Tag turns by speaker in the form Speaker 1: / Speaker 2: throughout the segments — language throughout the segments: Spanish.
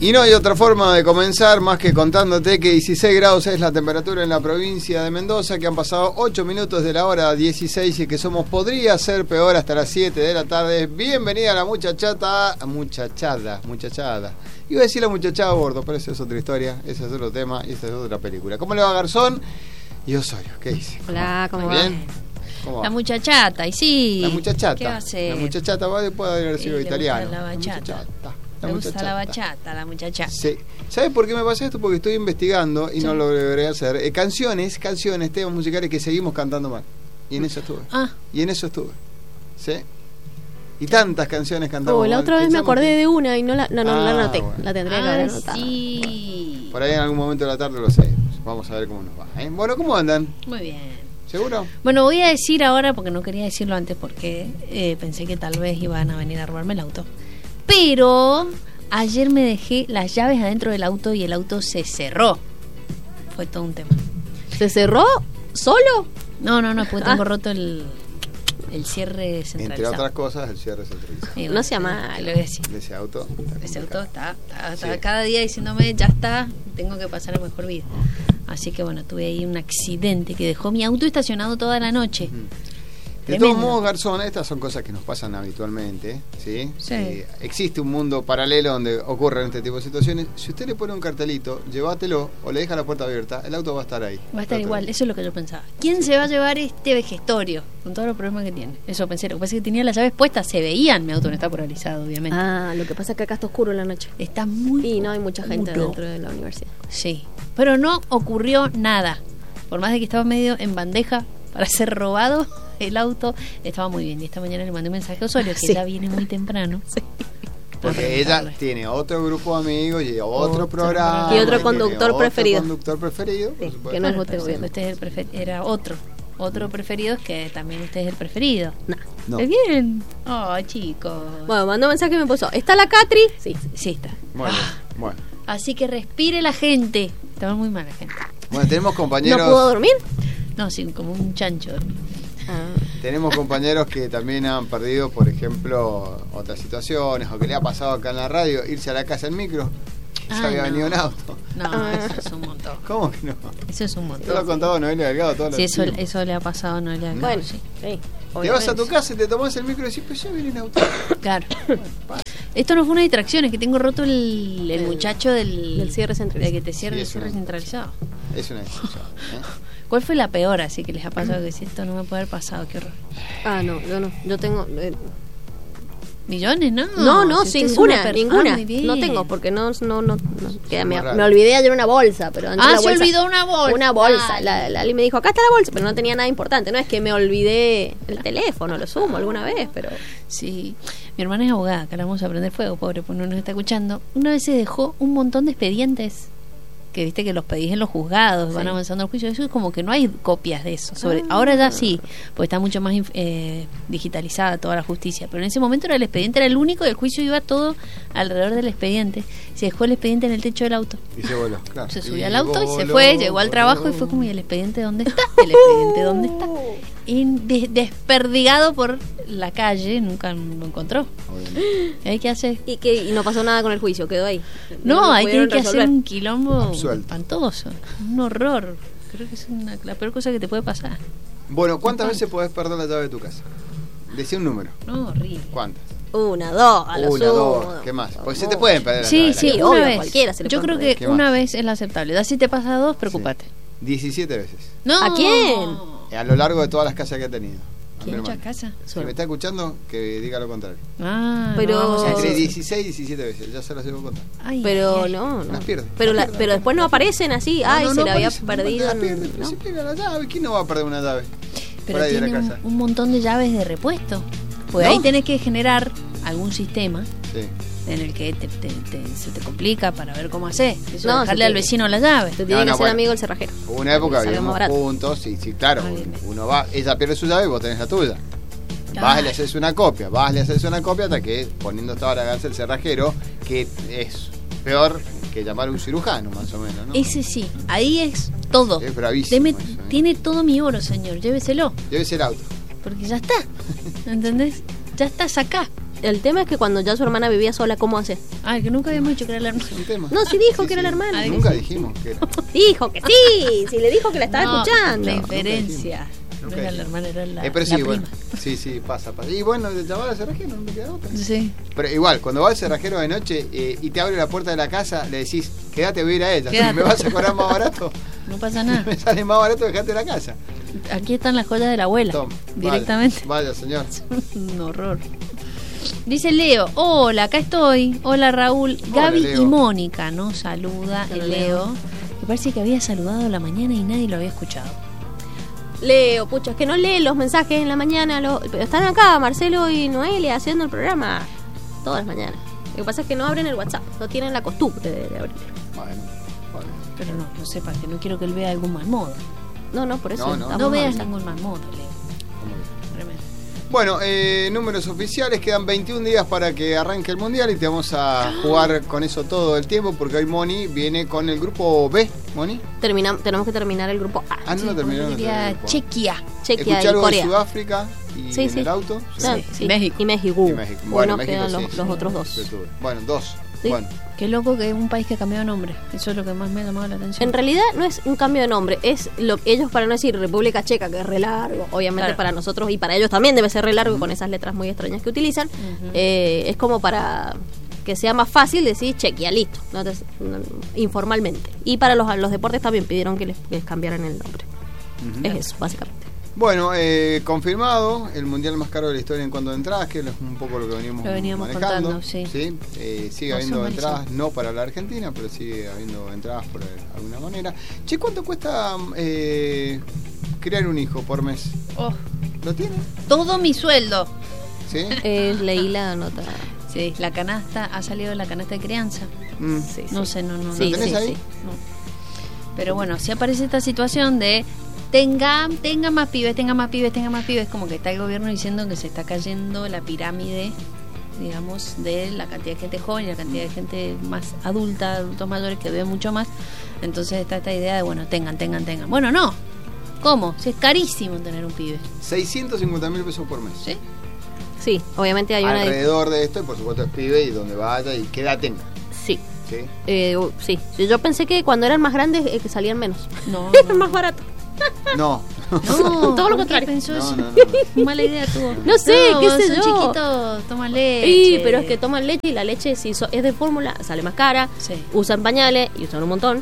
Speaker 1: Y no hay otra forma de comenzar más que contándote que 16 grados es la temperatura en la provincia de Mendoza, que han pasado 8 minutos de la hora 16 y que podría ser peor hasta las 7 de la tarde. Bienvenida a la muchachada. Iba a decir la muchachada a bordo, pero esa es otra historia, ese es otro tema y esa es otra película. ¿Cómo le va, Garzón? Y Osorio, ¿qué dice?
Speaker 2: Hola, ¿cómo va?
Speaker 1: ¿Bien? ¿Cómo va?
Speaker 2: La muchachata, y sí.
Speaker 1: La muchachata.
Speaker 2: ¿Qué va a hacer?
Speaker 1: La muchachata puede haber sido italiano.
Speaker 2: La bachata. Me gusta la bachata, la muchacha.
Speaker 1: Sí. ¿Sabes por qué me pasa esto? Porque estoy investigando y no lo debería hacer. Canciones, temas musicales que seguimos cantando mal. Y en eso estuve. ¿Sí? Y tantas canciones cantamos mal.
Speaker 3: La otra vez me acordé de una y no la anoté.
Speaker 1: Bueno.
Speaker 3: La tendría que haber anotado.
Speaker 2: Sí.
Speaker 1: Por ahí en algún momento de la tarde lo sé. Vamos a ver cómo nos va. Bueno, ¿cómo andan?
Speaker 2: Muy bien.
Speaker 1: ¿Seguro?
Speaker 2: Bueno, voy a decir ahora, porque no quería decirlo antes, porque pensé que tal vez iban a venir a robarme el auto. Pero ayer me dejé las llaves adentro del auto y el auto se cerró. Fue todo un tema.
Speaker 3: ¿Se cerró solo?
Speaker 2: No, porque tengo roto el cierre centralizado.
Speaker 1: Entre otras cosas, el cierre centralizado.
Speaker 3: No sea mal.
Speaker 2: Lo voy a decir.
Speaker 1: Ese auto
Speaker 2: está
Speaker 1: Sí.
Speaker 2: cada día diciéndome, ya está, tengo que pasar a mejor vida. Así que bueno, tuve ahí un accidente que dejó mi auto estacionado toda la noche.
Speaker 1: De todos modos, Garzón, estas son cosas que nos pasan habitualmente, ¿sí?
Speaker 2: Sí.
Speaker 1: Existe un mundo paralelo donde ocurren este tipo de situaciones. Si usted le pone un cartelito, llévatelo o le deja la puerta abierta, el auto va a estar ahí.
Speaker 2: Va a estar igual, eso es lo que yo pensaba. ¿Quién se va a llevar este vejestorio con todos los problemas que tiene? Eso pensé, lo que pasa es que tenía las llaves puestas, se veían, mi auto no está polarizado, obviamente.
Speaker 3: Lo que pasa es que acá está oscuro en la noche.
Speaker 2: Está muy
Speaker 3: Y no hay mucha gente
Speaker 2: oscuro
Speaker 3: dentro de la universidad.
Speaker 2: Sí, pero no ocurrió nada. Por más de que estaba medio en bandeja para ser robado, el auto estaba muy bien. Y esta mañana le mandé un mensaje a Osorio, que ella viene muy temprano.
Speaker 3: Sí.
Speaker 1: Porque ella tiene otro grupo de amigos y otro programa.
Speaker 3: Y otro conductor preferido.
Speaker 1: Sí,
Speaker 3: que no es usted, obviamente.
Speaker 2: Usted es el era otro preferido, es que también usted es el preferido.
Speaker 1: No.
Speaker 2: ¿Es bien? Oh, chicos.
Speaker 3: Bueno, mandó un mensaje y me puso, ¿está la Catri? Sí.
Speaker 2: Sí está.
Speaker 1: Bueno.
Speaker 2: Así que respire la gente. Estaba muy mal la gente.
Speaker 1: Bueno, tenemos compañeros.
Speaker 3: ¿No pudo dormir?
Speaker 2: No, sí, como un chancho.
Speaker 1: Tenemos compañeros que también han perdido, por ejemplo, otras situaciones, o que le ha pasado acá en la radio, irse a la casa en micro, se había venido en auto.
Speaker 2: No, eso es un montón.
Speaker 1: ¿Cómo que no?
Speaker 2: Eso es un montón.
Speaker 1: Yo lo ha contado Noelia Delgado todos los
Speaker 2: días. Sí,
Speaker 1: días.
Speaker 2: eso le ha pasado a Noelia Delgado.
Speaker 3: Bueno, sí.
Speaker 1: Te vas a tu casa y te tomás el micro y decís, pues yo vine en auto.
Speaker 2: Claro. Esto no fue una distracción, es que tengo roto el muchacho del
Speaker 3: cierre centralizado.
Speaker 2: De que te cierre el cierre centralizado.
Speaker 1: Es una distracción.
Speaker 2: ¿Cuál fue la peor así que les ha pasado? Que si esto no me puede haber pasado, qué horror.
Speaker 3: No, yo no. Yo tengo...
Speaker 2: ¿Millones? No.
Speaker 3: No,
Speaker 2: si
Speaker 3: ninguna. No tengo, porque no me olvidé ayer una bolsa, pero
Speaker 2: se olvidó una bolsa.
Speaker 3: Una bolsa. Lali me dijo, acá está la bolsa, pero no tenía nada importante. No es que me olvidé el teléfono, lo sumo alguna vez, pero...
Speaker 2: Sí, mi hermana es abogada, acá la vamos a prender fuego, pobre, pues no nos está escuchando. Una vez se dejó un montón de expedientes que viste que los pedís en los juzgados, van avanzando el juicio, eso es como que no hay copias de eso. Ahora ya sí, porque está mucho más digitalizada toda la justicia, pero en ese momento el expediente era el único y el juicio iba todo alrededor del expediente. Se dejó el expediente en el techo del auto.
Speaker 1: Y se voló, claro.
Speaker 2: Se subió al auto y se fue, llegó al trabajo y fue como, ¿y el expediente dónde está? ¿El expediente dónde está? Y desperdigado por la calle, nunca lo encontró. ¿Qué hay que hacer?
Speaker 3: Y no pasó nada con el juicio, quedó ahí.
Speaker 2: No, hay que hacer un quilombo
Speaker 1: Suelto.
Speaker 2: espantoso, un horror. Creo que es la peor cosa que te puede pasar.
Speaker 1: Bueno, ¿cuántas veces podés perder la llave de tu casa? Decí un número.
Speaker 2: No, horrible.
Speaker 1: ¿Cuántas?
Speaker 3: 1, 2, a lo sumo.
Speaker 1: 2, ¿qué más? Porque se te pueden perder la llave.
Speaker 2: Sí,
Speaker 3: obvio,
Speaker 2: una vez.
Speaker 3: Cualquiera se le
Speaker 2: Yo creo que una vez es la aceptable. Ya si te pasa 2, preocupate.
Speaker 1: 17 veces.
Speaker 2: No.
Speaker 3: ¿A quién?
Speaker 1: A lo largo de todas las casas que he tenido.
Speaker 2: Muchas casas.
Speaker 1: Si me está escuchando, que diga lo contrario.
Speaker 3: Pero
Speaker 1: entre 16 y 17 veces, ya se las llevo a contar.
Speaker 3: Pero no.
Speaker 1: Las pierdo.
Speaker 3: Pero después no aparecen así. Se la había perdido.
Speaker 1: Las pierde, pero se pierde la llave. ¿Quién no va a perder una llave?
Speaker 2: Pero tiene un montón de llaves de repuesto. Pues ahí tenés que generar algún sistema en el que se te complica para ver cómo hacer. Eso, dejarle al vecino la llave.
Speaker 3: Te tiene que ser amigo el cerrajero.
Speaker 1: Hubo una época que vivíamos juntos y sí, claro, uno va, ella pierde su llave y vos tenés la tuya. Vas y le haces una copia hasta que poniendo toda la gasa el cerrajero, que es peor que llamar a un cirujano, más o menos, ¿no?
Speaker 2: Ese sí, ahí es todo.
Speaker 1: Es bravísimo eso,
Speaker 2: tiene todo mi oro, señor, lléveselo.
Speaker 1: Llévese el auto.
Speaker 2: Porque ya está, ¿entendés? Ya estás acá.
Speaker 3: El tema es que cuando ya su hermana vivía sola, ¿cómo hace?
Speaker 2: Ah, que nunca habíamos dicho que era la hermana.
Speaker 1: Es un tema.
Speaker 3: No, sí dijo que era la hermana.
Speaker 2: Ay,
Speaker 1: Nunca dijimos que era.
Speaker 3: Dijo que sí, sí le dijo que la estaba escuchando.
Speaker 2: La inferencia. No
Speaker 1: Nunca
Speaker 2: era la
Speaker 1: dijimos.
Speaker 2: hermana, era la,
Speaker 1: Pero sí,
Speaker 2: la prima.
Speaker 1: bueno. Sí, pasa. Y bueno, el chaval al cerrajero, no me queda otra.
Speaker 2: Sí.
Speaker 1: Pero igual, cuando va al cerrajero de noche y te abre la puerta de la casa, le decís, quédate, voy a ir a ella.
Speaker 2: Quédate.
Speaker 1: Si me vas a cobrar más barato,
Speaker 2: No pasa nada.
Speaker 1: me sale más barato dejarte en la casa.
Speaker 2: Aquí están las joyas de la abuela.
Speaker 1: Toma,
Speaker 2: Directamente.
Speaker 1: Vaya, señor.
Speaker 2: Un horror. Dice Leo, hola, acá estoy. Hola Raúl,
Speaker 1: Hola,
Speaker 2: Gaby
Speaker 1: Leo.
Speaker 2: y Mónica, ¿no? Saluda
Speaker 3: Hola,
Speaker 2: el Leo. Me parece que había saludado a la mañana y nadie lo había escuchado.
Speaker 3: Leo, pucha, es que no lee los mensajes en la mañana. Pero están acá, Marcelo y Noelia, haciendo el programa todas las mañanas. Lo que pasa es que no abren el WhatsApp, no tienen la costumbre de abrirlo.
Speaker 1: Bueno.
Speaker 2: Pero no sepa, que no quiero que él vea algún mal modo.
Speaker 3: No, por eso.
Speaker 1: No,
Speaker 2: No veas
Speaker 3: tan
Speaker 2: ningún mal modo, Leo. Tremendo.
Speaker 1: Bueno, números oficiales, quedan 21 días para que arranque el Mundial y te vamos a jugar con eso todo el tiempo porque hoy Moni viene con el grupo B, Moni.
Speaker 3: Tenemos que terminar el grupo A.
Speaker 1: Ah, no lo terminaron.
Speaker 2: Yo diría Chequia.
Speaker 3: Chequia
Speaker 1: Escuché
Speaker 3: y
Speaker 1: algo de
Speaker 3: Corea.
Speaker 1: Sudáfrica y
Speaker 3: Sí,
Speaker 1: en
Speaker 3: sí.
Speaker 1: el auto.
Speaker 3: Ah,
Speaker 2: Sí,
Speaker 3: sí.
Speaker 2: y México.
Speaker 3: Y México.
Speaker 1: Y México.
Speaker 3: Bueno,
Speaker 1: México
Speaker 3: quedan
Speaker 1: sí,
Speaker 3: los otros dos.
Speaker 1: Bueno, dos.
Speaker 3: Sí.
Speaker 1: Bueno,
Speaker 2: Qué loco que es un país que cambió de nombre. Eso es lo que más me ha llamado la atención.
Speaker 3: En realidad no es un cambio de nombre, es ellos, para no decir República Checa, que es re largo, obviamente
Speaker 2: Claro.
Speaker 3: para nosotros y para ellos también debe ser re largo con esas letras muy extrañas que utilizan, es como para que sea más fácil decir Chequia, listo, informalmente. Y para los deportes también pidieron que les cambiaran el nombre. Es eso, básicamente.
Speaker 1: Bueno, confirmado, el mundial más caro de la historia en cuanto a entradas, que es un poco lo que veníamos manejando.
Speaker 2: contando, sí.
Speaker 1: Sigue
Speaker 2: Más
Speaker 1: habiendo
Speaker 2: o menos.
Speaker 1: entradas, no para la Argentina, pero sigue habiendo entradas por alguna manera. Che, ¿cuánto cuesta criar un hijo por mes?
Speaker 2: Oh,
Speaker 1: ¿Lo tiene?
Speaker 2: todo mi sueldo.
Speaker 1: ¿Sí?
Speaker 3: Leí la nota.
Speaker 2: Sí, la canasta, ha salido la canasta de crianza.
Speaker 1: Mm.
Speaker 3: Sí,
Speaker 2: No
Speaker 3: sí.
Speaker 2: sé, no.
Speaker 3: Sí,
Speaker 1: ¿Lo tenés
Speaker 3: sí,
Speaker 1: ahí?
Speaker 3: sí.
Speaker 2: No. Pero bueno, si aparece esta situación de tenga más pibes, como que está el gobierno diciendo que se está cayendo la pirámide, digamos, de la cantidad de gente joven y la cantidad de gente más adulta, adultos mayores que ven mucho más. Entonces está esta idea de, bueno, tengan. Bueno, no. ¿Cómo? Si es carísimo tener un pibe.
Speaker 1: 650.000 pesos por mes.
Speaker 2: ¿Sí?
Speaker 3: Sí, obviamente hay una...
Speaker 1: Alrededor de esto, y por supuesto es pibe y donde vaya y qué edad tenga.
Speaker 3: Sí.
Speaker 1: ¿Sí?
Speaker 3: Sí, yo pensé que cuando eran más grandes que salían menos.
Speaker 2: No.
Speaker 3: Eran más baratos.
Speaker 1: No.
Speaker 2: No,
Speaker 3: Todo lo
Speaker 2: ¿por qué
Speaker 3: contrario.
Speaker 2: pensó eso?
Speaker 1: No.
Speaker 2: Mala idea tuvo.
Speaker 3: No sé, qué
Speaker 2: vos
Speaker 3: sé
Speaker 2: son
Speaker 3: yo.
Speaker 2: chiquitos, toman leche.
Speaker 3: Sí, pero es que toman leche y la leche, si es de fórmula, sale más cara.
Speaker 2: Sí.
Speaker 3: Usan pañales y usan un montón.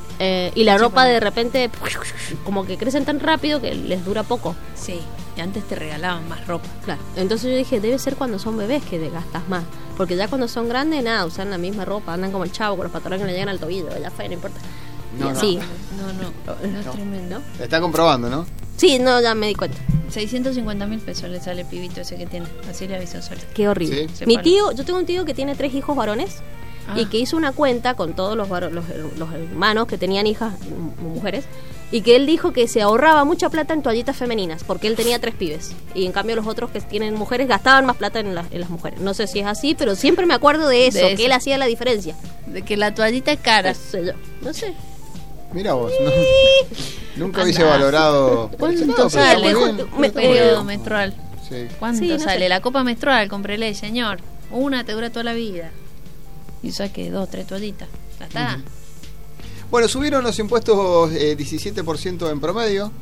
Speaker 3: Y la
Speaker 2: Sí,
Speaker 3: ropa
Speaker 2: bueno.
Speaker 3: de repente, como que crecen tan rápido que les dura poco.
Speaker 2: Sí, y antes te regalaban más ropa.
Speaker 3: Claro. Entonces yo dije, debe ser cuando son bebés que te gastas más. Porque ya cuando son grandes, nada, usan la misma ropa, andan como el chavo con los pantalones que le llegan al tobillo, ya fue, no importa.
Speaker 1: No,
Speaker 3: Y
Speaker 1: no.
Speaker 3: así.
Speaker 2: No, es tremendo.
Speaker 1: La está comprobando, ¿no?
Speaker 3: Sí, no, ya me di cuenta.
Speaker 2: 650.000 pesos le sale el pibito ese que tiene. Así le avisó Sol.
Speaker 3: Qué horrible.
Speaker 1: Sí.
Speaker 3: Mi tío, yo tengo un tío que tiene 3 hijos varones.
Speaker 2: Ah.
Speaker 3: Y que hizo una cuenta con todos los hermanos que tenían hijas, mujeres, y que él dijo que se ahorraba mucha plata en toallitas femeninas, porque él tenía 3 pibes, y en cambio los otros que tienen mujeres gastaban más plata en las mujeres. No sé si es así, pero siempre me acuerdo de eso, que él hacía la diferencia.
Speaker 2: De que la toallita es cara.
Speaker 3: No sé yo, no sé.
Speaker 1: Mira vos, ¿no? Nunca hubiese valorado.
Speaker 2: ¿Cuánto
Speaker 1: No, pero
Speaker 2: sale?
Speaker 1: está muy bien,
Speaker 3: Me-
Speaker 1: está muy bien.
Speaker 2: Periodo menstrual.
Speaker 1: Sí.
Speaker 2: ¿Cuánto
Speaker 3: Sí, no
Speaker 2: sale?
Speaker 3: sé.
Speaker 2: La copa menstrual, cómprele, señor. Una te dura toda la vida. Y saque 2, 3 toallitas. Ya está.
Speaker 1: Bueno, subieron los impuestos 17% en promedio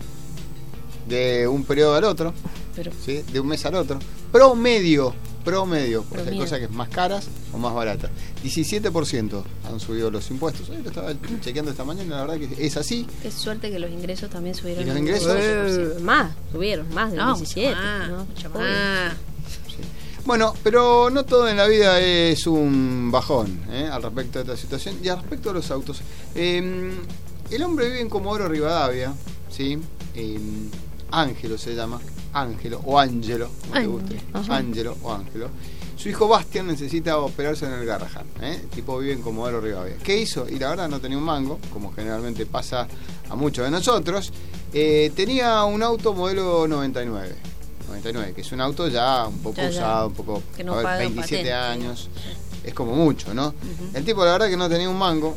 Speaker 1: de un periodo al otro,
Speaker 2: Pero
Speaker 1: ¿sí? De un mes al otro. Promedio, porque hay
Speaker 2: Promedio.
Speaker 1: cosas que es más caras o más baratas. 17% han subido los impuestos. Hoy lo estaba chequeando esta mañana, la verdad que es así.
Speaker 2: qué suerte que los ingresos también subieron.
Speaker 1: ¿Y los
Speaker 2: un
Speaker 1: ingresos?
Speaker 2: 12%.
Speaker 3: Más, subieron, más del
Speaker 2: No,
Speaker 3: 17.
Speaker 2: mucho más,
Speaker 3: ¿no?
Speaker 2: mucho
Speaker 3: Obvio.
Speaker 2: más.
Speaker 1: Bueno, pero no todo en la vida es un bajón al respecto de esta situación y al respecto de los autos. El hombre vive en Comodoro Rivadavia, ¿sí? Ángelo se llama, Ángelo o Ángelo, como te guste.
Speaker 3: Ajá.
Speaker 1: Ángelo o Ángelo. Su hijo Bastian necesita operarse en el Garrahan. El tipo vive en Comodoro Rivadavia. ¿Qué hizo? Y la verdad no tenía un mango, como generalmente pasa a muchos de nosotros. Tenía un auto modelo 99, que es un auto ya un poco
Speaker 2: Ya.
Speaker 1: usado, un poco,
Speaker 2: Que no
Speaker 1: a ver,
Speaker 2: paga
Speaker 1: 27
Speaker 2: patente.
Speaker 1: años, es como mucho, ¿no? El tipo la verdad que no tenía un mango,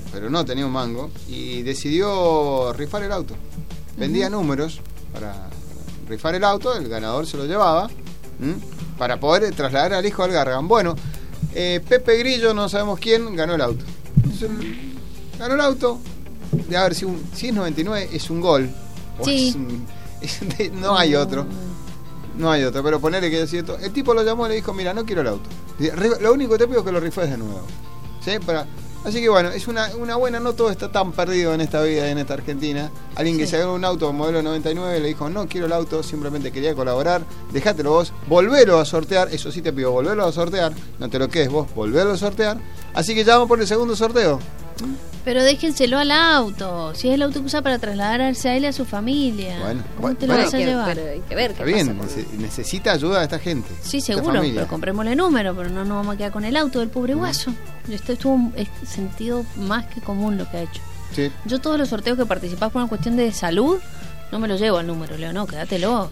Speaker 1: y decidió rifar el auto. Vendía números para rifar el auto, el ganador se lo llevaba, para poder trasladar al hijo al Gargan. Bueno, Pepe Grillo, no sabemos quién, ganó el auto. Ganó el auto. De a ver si es 99, es un gol.
Speaker 2: Sí.
Speaker 1: No hay otro. No hay otro, pero ponerle que es cierto. El tipo lo llamó y le dijo, mira, no quiero el auto. Lo único que te pido es que lo rifes de nuevo. ¿Sí? Así que bueno, es una buena, no todo está tan perdido en esta vida, en esta Argentina. Alguien que se ganó un auto modelo 99 le dijo, no quiero el auto, simplemente quería colaborar, dejátelo vos, volvelo a sortear, eso sí te pido, volvelo a sortear, no te lo quedes vos, volvelo a sortear. Así que ya vamos por el segundo sorteo.
Speaker 2: Pero déjenselo al auto, si es el auto que usa para trasladarse a él y a su familia. ¿Cómo te lo vas a llevar?
Speaker 3: Pero hay que ver
Speaker 1: qué pasa. Necesita ayuda de esta gente.
Speaker 2: Sí, seguro, pero comprémosle número, pero no nos vamos a quedar con el auto del pobre guaso. Esto estuvo sentido más que común lo que ha hecho.
Speaker 1: Sí.
Speaker 2: Yo todos los sorteos que participás por una cuestión de salud, no me lo llevo al número, Leo, no, quédatelo.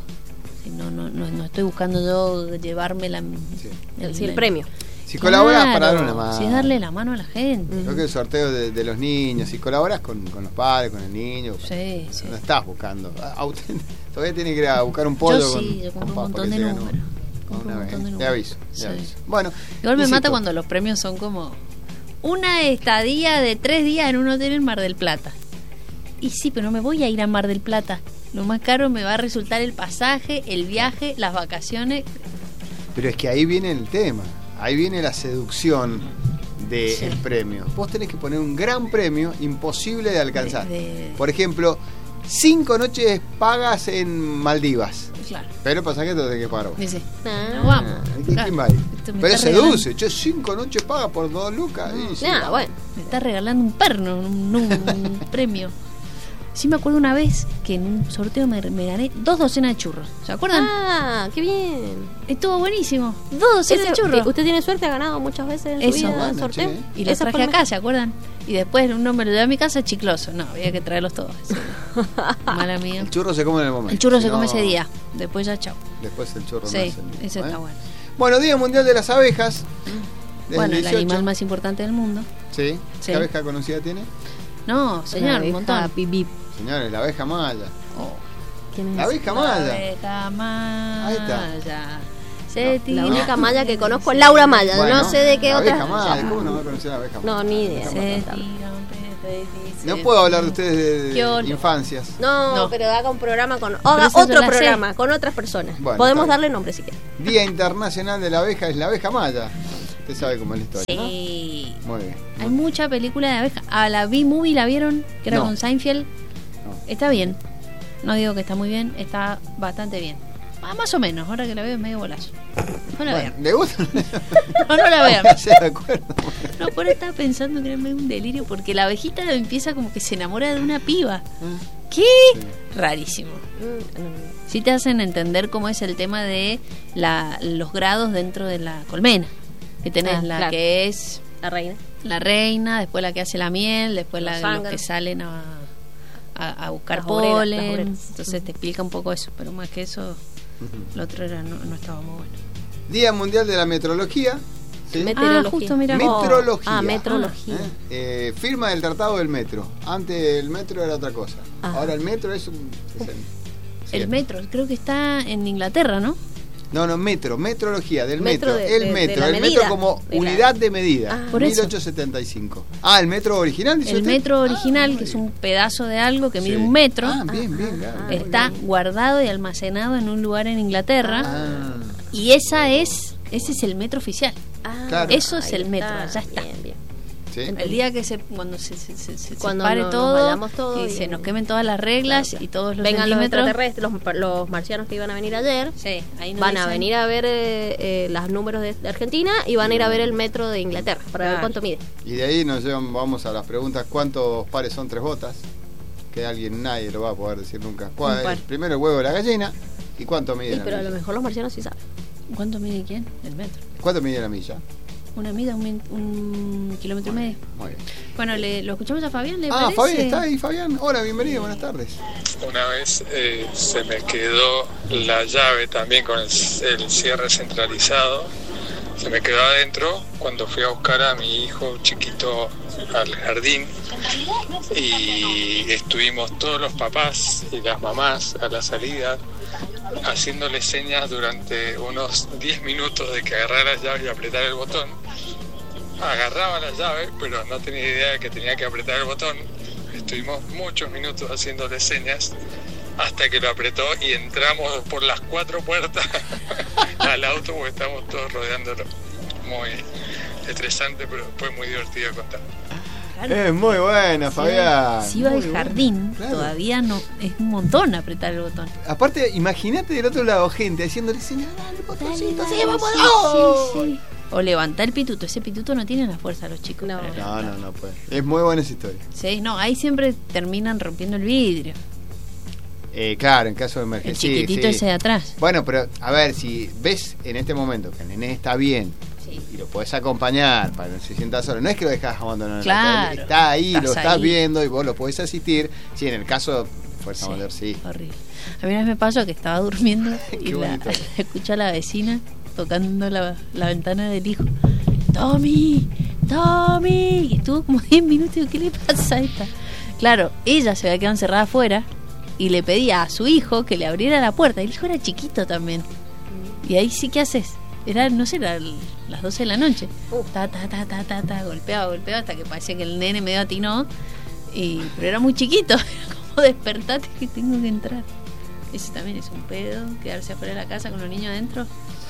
Speaker 2: No estoy buscando yo llevarme el premio.
Speaker 1: Si colaboras para darle una mano.
Speaker 2: Si es darle la mano a la gente.
Speaker 1: Creo que el sorteo de los niños, si colaboras con los padres, con el niño,
Speaker 2: sí.
Speaker 1: No estás buscando. Todavía tienes que ir a buscar un pollo.
Speaker 2: Yo compro un montón de números.
Speaker 1: Te aviso. Bueno,
Speaker 2: igual me mata cuando los premios son como una estadía de 3 días en un hotel en Mar del Plata. Y sí, pero no me voy a ir a Mar del Plata. Lo más caro me va a resultar el pasaje, el viaje, las vacaciones.
Speaker 1: Pero es que ahí viene el tema. Ahí viene la seducción del premio. Vos tenés que poner un gran premio imposible de alcanzar. Por ejemplo, 5 noches pagas en Maldivas.
Speaker 2: Claro.
Speaker 1: Pero el pasaje te lo tenés que pagar vos.
Speaker 2: Sí. No vamos.
Speaker 1: ¿Quién va a ir? Pero seduce. 5 noches pagas por 2 lucas.
Speaker 3: Bueno.
Speaker 2: Me está regalando un perno, un premio. Sí, me acuerdo una vez que en un sorteo me gané 2 docenas de churros. ¿Se acuerdan?
Speaker 3: Ah, qué bien.
Speaker 2: Estuvo buenísimo. 2 docenas de churros.
Speaker 3: ¿Usted tiene suerte? ¿Ha ganado muchas veces en su vida el sorteo?
Speaker 2: Y los traje acá, ¿se acuerdan? Y después uno me lo llevé a mi casa chicloso. No, había que traerlos todos. Mala mía.
Speaker 1: El churro se come en el momento.
Speaker 2: El churro se come ese día. Después ya chao.
Speaker 1: Después el churro
Speaker 2: sí,
Speaker 1: no es
Speaker 2: ese está bueno.
Speaker 1: Bueno, Día Mundial de las Abejas.
Speaker 2: Bueno, el animal más importante del mundo.
Speaker 1: Sí. ¿Qué abeja conocida tiene?
Speaker 2: No, señor, un montón.
Speaker 1: Señores, la abeja maya.
Speaker 3: ¿Quién es?
Speaker 1: La abeja maya.
Speaker 2: La abeja maya.
Speaker 1: Ahí está.
Speaker 3: La única maya que conozco es Laura Maya.
Speaker 1: Bueno,
Speaker 3: no sé de qué otra.
Speaker 1: La abeja maya. ¿Cómo no va a conocer a la abeja maya?
Speaker 3: No, ni idea.
Speaker 1: No puedo hablar de ustedes de infancias.
Speaker 3: No, pero haga un programa con otro programa con otras personas. Bueno, podemos darle nombre si quiere.
Speaker 1: Día Internacional de la Abeja es la abeja maya. Usted sabe cómo es la historia,
Speaker 2: sí.
Speaker 1: ¿no? Muy bien.
Speaker 2: Hay mucha película de abeja. A la B-Movie, ¿la vieron? Que era con Seinfeld. No. Está bien. No digo que está muy bien, está bastante bien. Más o menos, ahora que la veo es medio bolazo. No la vean.
Speaker 1: ¿Le gusta?
Speaker 2: No la vean.
Speaker 1: No de acuerdo.
Speaker 2: No, por ahí estaba pensando que era medio un delirio, porque la abejita empieza como que se enamora de una piba. ¿Qué? Sí. Rarísimo. Sí te hacen entender cómo es el tema de los grados dentro de la colmena. Que tenés que es la reina, después la que hace la miel, después los que salen a buscar polen. Entonces te explica un poco eso, pero más que eso, lo otro no estaba muy bueno.
Speaker 1: Día Mundial de la Metrología. ¿Sí?
Speaker 2: Justo, mira.
Speaker 1: Metrología.
Speaker 3: Metrología.
Speaker 1: Firma del Tratado del Metro. Antes el metro era otra cosa. Ahora el metro es
Speaker 2: el metro, creo que está en Inglaterra, ¿no?
Speaker 1: No, metrología, del metro. El metro como unidad de medida. 1875. El metro original, dice
Speaker 2: usted. Metro original, que es un pedazo de algo que mide 1 metro.
Speaker 1: Bien,
Speaker 2: está guardado y almacenado en un lugar en Inglaterra. Y ese es el metro oficial.
Speaker 1: Claro.
Speaker 2: Eso es el metro, ya está.
Speaker 3: Bien.
Speaker 1: ¿Sí?
Speaker 2: El día que cuando se pare todo, y se nos quemen todas las reglas y todos los
Speaker 3: vengan
Speaker 2: centímetros.
Speaker 3: Los extraterrestres, los marcianos que iban a venir ayer,
Speaker 2: ahí
Speaker 3: van a venir a ver los números de Argentina y van a ir a ver el metro de Inglaterra para ver cuánto mide.
Speaker 1: Y de ahí vamos a las preguntas: ¿cuántos pares son 3 botas? Que nadie lo va a poder decir nunca. Primero el huevo de la gallina. ¿Y cuánto mide la
Speaker 3: pero
Speaker 1: milla?
Speaker 3: a lo mejor los marcianos sí saben.
Speaker 2: ¿Cuánto mide quién? El metro.
Speaker 1: ¿Cuánto mide la milla?
Speaker 2: Una milla, un kilómetro y medio.
Speaker 1: Muy bien.
Speaker 2: Bueno, lo escuchamos a Fabián, ¿le parece?
Speaker 1: Fabián está ahí, Fabián. Hola, bienvenido, buenas tardes.
Speaker 4: Una vez se me quedó la llave también con el cierre centralizado. Se me quedó adentro cuando fui a buscar a mi hijo chiquito al jardín y estuvimos todos los papás y las mamás a la salida haciéndole señas durante unos 10 minutos de que agarrara la llave y apretara el botón. Agarraba la llave, pero no tenía idea de que tenía que apretar el botón. Estuvimos muchos minutos haciéndole señas hasta que lo apretó y entramos por las 4 puertas al auto porque estábamos todos rodeándolo. Muy estresante, pero fue muy divertido contar.
Speaker 2: Claro.
Speaker 1: Es muy buena, Fabián.
Speaker 2: Si iba
Speaker 1: Muy
Speaker 2: de jardín,
Speaker 1: bueno, claro.
Speaker 2: todavía no, es un montón apretar el botón.
Speaker 1: Aparte, imagínate del otro lado gente haciéndole señal, dale, botoncito, sí, vamos,
Speaker 2: sí. O levantar el pituto. Ese pituto no tiene la fuerza los chicos.
Speaker 3: No.
Speaker 2: para levantar.
Speaker 1: No puede. Es muy buena esa historia.
Speaker 2: Sí, no, ahí siempre terminan rompiendo el vidrio.
Speaker 1: Claro, en caso de
Speaker 2: El
Speaker 1: emergencia.
Speaker 2: chiquitito ese de atrás.
Speaker 1: Bueno, pero a ver, si ves en este momento que el nené está bien y lo podés acompañar para que no se sienta solo, no es que lo dejás abandonado,
Speaker 2: Claro,
Speaker 1: está ahí, lo estás
Speaker 2: ahí.
Speaker 1: viendo y vos lo podés asistir. Sí, en el caso de fuerza mayor, sí.
Speaker 2: Horrible. A mí una vez me pasó que estaba durmiendo y
Speaker 1: Qué bonito.
Speaker 2: escuché a la vecina tocando la ventana del hijo. ¡Tommy! ¡Tommy! Y estuvo como 10 minutos y digo, ¿qué le pasa a esta? Claro, ella se había quedado encerrada afuera y le pedía a su hijo que le abriera la puerta. El hijo era chiquito también. Y ahí sí, ¿qué haces? Era, no sé, era las 12 de la noche. Golpeaba hasta que parecía que el nene medio atinó. Pero era muy chiquito. Era como, despertate que tengo que entrar. Ese también es un pedo, quedarse afuera de la casa con los niños adentro.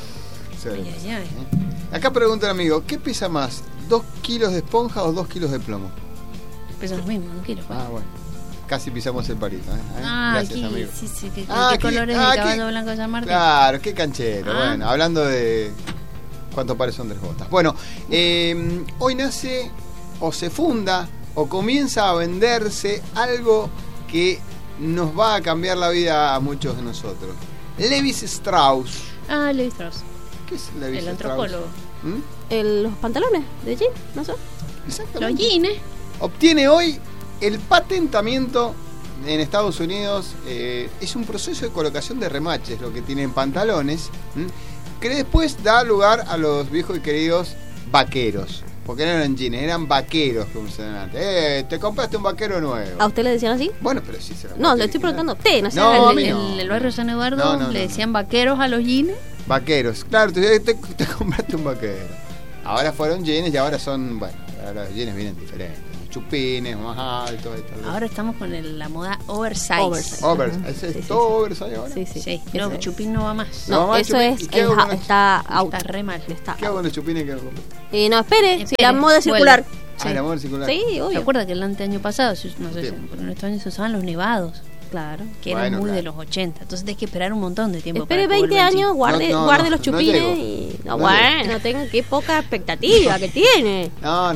Speaker 2: Ay.
Speaker 1: Acá pregunta un amigo, ¿qué pesa más? ¿2 kilos de esponja o 2 kilos de plomo?
Speaker 2: Pesan los mismos, no quiero.
Speaker 1: Bueno. Casi pisamos el palito, ¿eh?
Speaker 2: Gracias,
Speaker 1: aquí,
Speaker 2: amigo. Sí, ¿qué
Speaker 1: Aquí,
Speaker 2: colores de caballo blanco San Martín?
Speaker 1: Claro, qué canchero. Bueno, hablando de cuántos pares son de botas. Bueno, hoy nace o se funda o comienza a venderse algo que nos va a cambiar la vida a muchos de nosotros. Levi Strauss.
Speaker 2: Levi Strauss.
Speaker 1: ¿Qué es Levi
Speaker 2: El
Speaker 1: Strauss?
Speaker 2: antropólogo.
Speaker 3: Los pantalones de jean, ¿no sé?
Speaker 1: Exactamente.
Speaker 2: Los jeans.
Speaker 1: Obtiene hoy el patentamiento en Estados Unidos. Es un proceso de colocación de remaches lo que tienen pantalones, que después da lugar a los viejos y queridos vaqueros, porque no eran jeans, eran vaqueros como se llaman antes. Te compraste un vaquero nuevo.
Speaker 3: ¿A usted le decían así?
Speaker 1: Bueno, pero sí se lo
Speaker 3: No, le estoy preguntando a usted, no sé.
Speaker 1: No, a mí
Speaker 2: En el barrio San Eduardo le decían vaqueros a los jeans.
Speaker 1: Vaqueros, claro, te compraste un vaquero. Ahora fueron jeans y ahora son, bueno, ahora los jeans vienen diferentes. Chupines, más altos.
Speaker 2: Ahora estamos con la moda oversize.
Speaker 1: ¿Es todo oversize ahora?
Speaker 2: Sí. No, chupín no va más.
Speaker 3: No, eso está
Speaker 2: re mal.
Speaker 1: ¿Qué hago con los chupines que hago?
Speaker 3: No, espere, si la moda es circular.
Speaker 1: La moda circular.
Speaker 3: Sí, obvio.
Speaker 2: ¿Se acuerda que el año pasado, no sé, en estos años se usaban los nevados?
Speaker 3: Claro.
Speaker 2: Que eran muy de los 80. Entonces tenés que esperar un montón de tiempo.
Speaker 3: Espere 20 años, guarde los chupines y... No tengo, qué poca expectativa que tiene.
Speaker 1: No.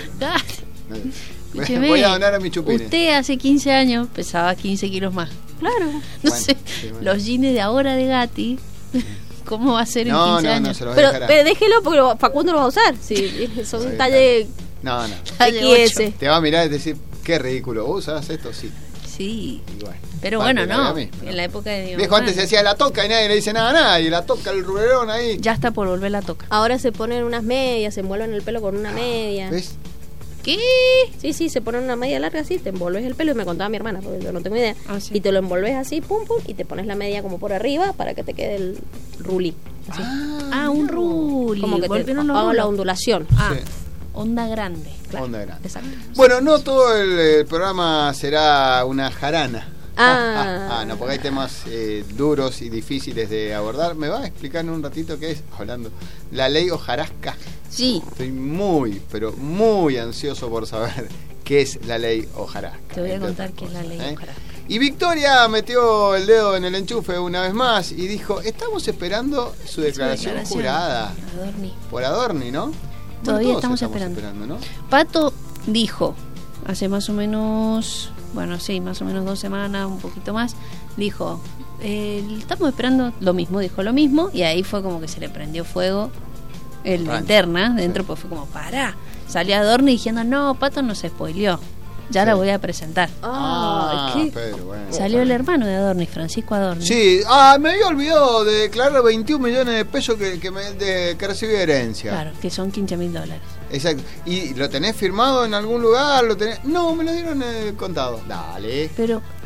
Speaker 2: Escúcheme,
Speaker 1: voy a donar a mis chupines.
Speaker 2: Usted hace 15 años pesaba 15 kilos más.
Speaker 3: Claro.
Speaker 2: No sé, los jeans de ahora de Gatti, ¿cómo va a ser en 15 años?
Speaker 1: No, se los
Speaker 3: pero déjelo porque Facundo lo va a usar. Sí, son un talle...
Speaker 1: No.
Speaker 3: XS.
Speaker 1: Te va a mirar y decir, qué ridículo. ¿Vos usás esto? Sí.
Speaker 2: Sí.
Speaker 1: Igual.
Speaker 2: Pero bueno, no. En la época de mi
Speaker 1: viejo antes se decía la toca y nadie le dice nada a nadie. La toca el ruberón ahí.
Speaker 2: Ya está por volver la toca.
Speaker 3: Ahora se ponen unas medias, se envuelven el pelo con una media.
Speaker 1: ¿Ves?
Speaker 2: ¿Qué?
Speaker 3: Sí, se ponen una media larga así, te envolves el pelo, y me contaba mi hermana, porque yo no tengo idea. Y te lo envolves así, pum, y te pones la media como por arriba para que te quede el rulí. Así.
Speaker 2: Un rulí.
Speaker 3: Como que te hago la ondulación.
Speaker 1: Sí.
Speaker 2: Onda grande.
Speaker 3: Claro.
Speaker 1: Onda grande.
Speaker 3: Exacto.
Speaker 1: Bueno, no todo el programa será una jarana. No, porque hay temas duros y difíciles de abordar. ¿Me va a explicar en un ratito qué es? Hablando. La ley hojarasca.
Speaker 2: Sí.
Speaker 1: Estoy muy, pero muy ansioso por saber qué es la ley hojarasca.
Speaker 2: Te voy a contar qué es la ley hojarasca.
Speaker 1: Y Victoria metió el dedo en el enchufe una vez más y dijo, estamos esperando su declaración jurada. Por Adorni, ¿no?
Speaker 2: Todavía estamos esperando,
Speaker 1: ¿no?
Speaker 2: Pato dijo, hace más o menos, más o menos 2 semanas, un poquito más, dijo, estamos esperando dijo lo mismo, y ahí fue como que se le prendió fuego la interna, dentro, pues fue como, pará. Salió Adorni diciendo, no, Pato no se spoileó, ya la voy a presentar.
Speaker 1: Pero bueno.
Speaker 2: Salió el hermano de Adorni, Francisco Adorni.
Speaker 1: Sí, me había olvidado de declarar 21 millones de pesos que recibí de herencia.
Speaker 2: Claro, que son $15.000.
Speaker 1: Exacto. ¿Y lo tenés firmado en algún lugar? No, me lo dieron contado. Dale.
Speaker 2: Pero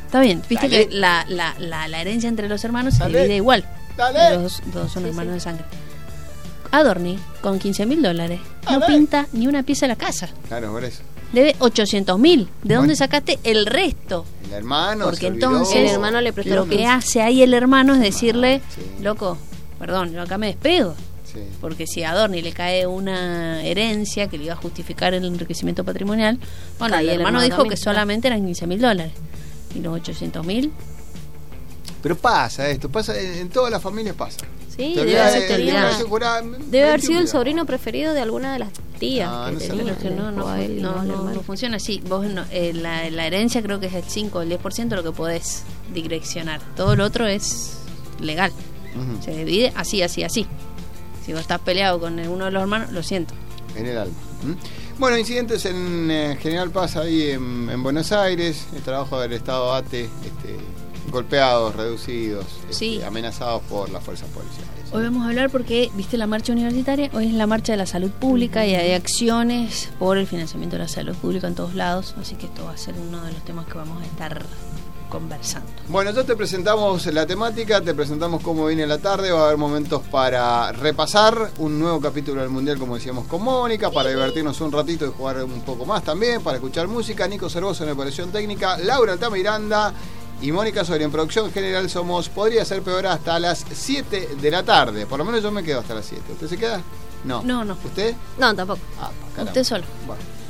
Speaker 2: Está bien, viste
Speaker 1: Dale.
Speaker 2: que la herencia entre los hermanos se
Speaker 1: Dale.
Speaker 2: divide igual.
Speaker 1: Dale.
Speaker 2: Los dos son
Speaker 3: Sí,
Speaker 2: hermanos
Speaker 3: sí.
Speaker 2: de sangre. Adorni, con $15.000, no pinta ni una pieza de la casa.
Speaker 1: Claro, por eso.
Speaker 2: Debe $800.000. ¿De dónde
Speaker 1: Bueno.
Speaker 2: sacaste el resto?
Speaker 1: El hermano.
Speaker 2: Porque
Speaker 1: se olvidó.
Speaker 2: entonces
Speaker 3: el hermano le prestó
Speaker 2: lo
Speaker 3: los
Speaker 2: que
Speaker 3: bienes.
Speaker 2: hace ahí el hermano es decirle,
Speaker 1: Sí.
Speaker 2: loco, perdón, yo acá me despego.
Speaker 1: Sí.
Speaker 2: Porque si a Adorni le cae una herencia que le iba a justificar el enriquecimiento patrimonial, bueno,
Speaker 3: Cae
Speaker 2: el
Speaker 3: el
Speaker 2: hermano
Speaker 3: hermano
Speaker 2: dijo
Speaker 3: también,
Speaker 2: que
Speaker 3: claro.
Speaker 2: solamente eran $15.000. Y los $800.000,
Speaker 1: Pero pasa esto, pasa en todas las familias pasa.
Speaker 3: Sí,
Speaker 1: Te
Speaker 3: debe
Speaker 1: olvidás
Speaker 3: haber
Speaker 1: de-
Speaker 3: tenido-
Speaker 1: de la jurada,
Speaker 3: Debe haber sido el
Speaker 1: 21.
Speaker 3: sobrino preferido de alguna de las tías
Speaker 1: No,
Speaker 3: que
Speaker 1: no se
Speaker 3: tenía.
Speaker 1: lo-
Speaker 2: pero que no,
Speaker 3: dejó a él y no al hermano.
Speaker 2: no funciona así. Vos la herencia creo que es el 5 o el 10% lo que podés direccionar. Todo lo otro es legal.
Speaker 1: Ujú.
Speaker 2: Se divide así, así, así. Si vos estás peleado con uno de los hermanos, lo siento.
Speaker 1: En el alma. Bueno, incidentes en General Paz ahí en Buenos Aires, el trabajo del Estado ATE, golpeados, reducidos,
Speaker 2: Sí.
Speaker 1: amenazados por las fuerzas policiales.
Speaker 2: Hoy vamos a hablar porque, viste la marcha universitaria, hoy es la marcha de la salud pública y hay acciones por el financiamiento de la salud pública en todos lados, así que esto va a ser uno de los temas que vamos a estar conversando.
Speaker 1: Bueno, ya te presentamos la temática, te presentamos cómo viene la tarde, va a haber momentos para repasar un nuevo capítulo del Mundial, como decíamos, con Mónica, para divertirnos un ratito y jugar un poco más también, para escuchar música, Nico Cervoso en la operación técnica, Laura Altamiranda y Mónica Soria en producción general. Somos Podría Ser Peor hasta las 7 de la tarde, por lo menos yo me quedo hasta las 7. ¿Usted se queda? No.
Speaker 2: No.
Speaker 1: ¿Usted?
Speaker 3: No, tampoco.
Speaker 1: Ah, caramba.
Speaker 2: Usted solo.
Speaker 1: Bueno.